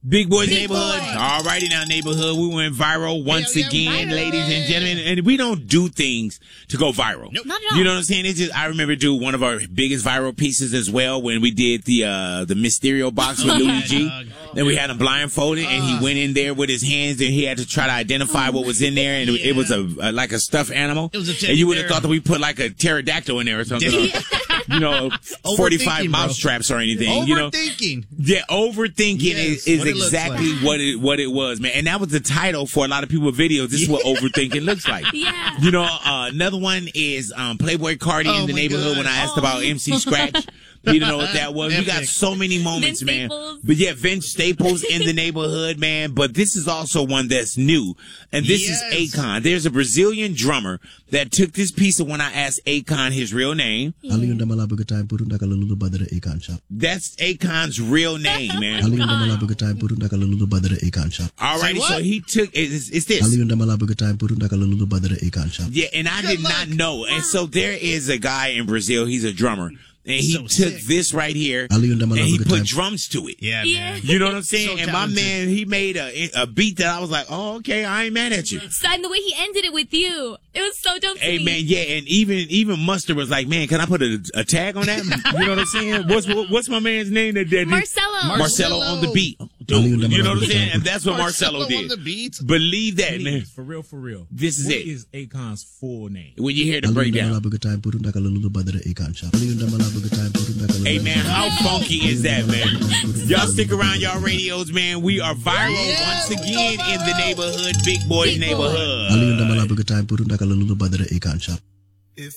Big Boy's Neighborhood. All righty now, neighborhood. We went viral once again, ladies and gentlemen. And we don't do things to go viral. Nope. Not at all. You know what I'm saying? It's just, I remember doing one of our biggest viral pieces as well when we did the Mysterio box with Louis G. Then we had him blindfolded and he went in there with his hands and he had to try to identify what was in there. And it was like a stuffed animal. It was a and you would have thought that we put like a pterodactyl in there or something. You know, 45 mouse traps or anything. Overthinking. Yeah, overthinking is exactly like. what it was, man. And that was the title for a lot of people's videos. This is what overthinking looks like. Yeah. You know, another one is Playboy Cardi in the neighborhood when I asked about MC Scratch. You don't know what that was. We got so many moments, Vince man. Staples. But yeah, Vince Staples in the neighborhood, man. But this is also one that's new. And this is Akon. There's a Brazilian drummer that took this piece of when I asked Akon his real name. That's Akon's real name, man. Alrighty, so he took, it's this. Yeah, and I did not know. And so there is a guy in Brazil, he's a drummer. And he took this right here and he put drums to it. Yeah, man. You know what I'm saying? So and my man, he made a beat that I was like, oh, okay, I ain't mad at you. And the way he ended it with you, it was so dope. Hey, man, yeah, and even Mustard was like, man, can I put a tag on that? You know what I'm saying? What's my man's name? Marcelo on the beat. Dude, you know what I'm saying? And that's what Marcelo did. On the beat? Believe that, man. For real. This is what it. What is Akon's full name? When you hear the breakdown. Hey, man, how funky is that, man? Y'all stick around y'all radios, man. We are viral once again in the neighborhood, Big Boy's Neighborhood.